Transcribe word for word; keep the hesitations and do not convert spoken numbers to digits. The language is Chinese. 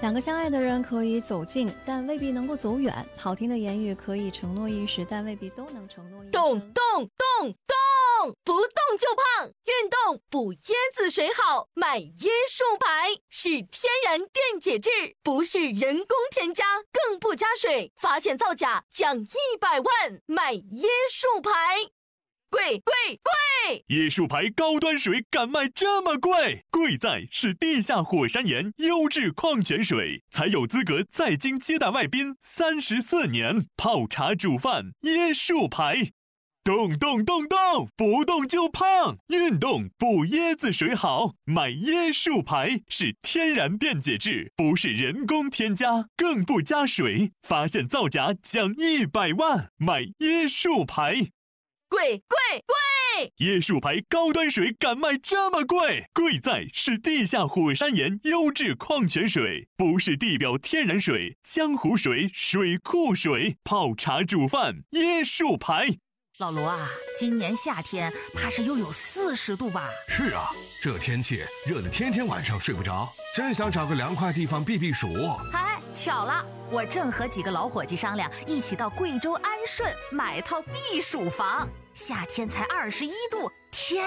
两个相爱的人可以走近，但未必能够走远。好听的言语可以承诺一时，但未必都能承诺一生。 动动动动，不动就胖。运动补椰子水好，买椰树牌是天然电解质，不是人工添加，更不加水。发现造假奖一百万，买椰树牌。贵贵贵！ 椰树牌高端水敢卖这么贵？贵在是地下火山岩优质矿泉水，才有资格在京接待外宾三十四年。泡茶煮饭，椰树牌。动动动动，不动就胖。运动补椰子水好，买椰树牌是天然电解质，不是人工添加，更不加水。发现造假奖一百万，买椰树牌。 贵贵贵！ 椰树牌高端水敢卖这么贵？贵在是地下火山岩优质矿泉水，不是地表天然水、江湖水、水库水。泡茶煮饭，椰树牌。 老卢啊，今年夏天怕是又有四十度吧？ 是啊，这天气热得天天晚上睡不着，真想找个凉快地方避避暑。 哎，巧了，我正和几个老伙计商量，一起到贵州安顺买套避暑房。夏天才二十一度，天。